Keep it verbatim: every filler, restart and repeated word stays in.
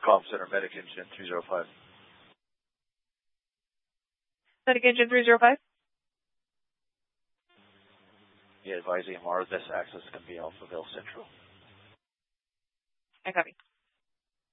Comm Center, Medic Engine three zero five. Medic Engine three zero five. Yeah, advise A M R, this access can be Alphaville Central. I copy.